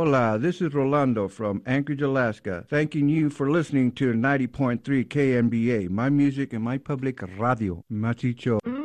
Hola, this is Rolando from Anchorage, Alaska, thanking you for listening to 90.3 KNBA, my music and my public radio. Machicho.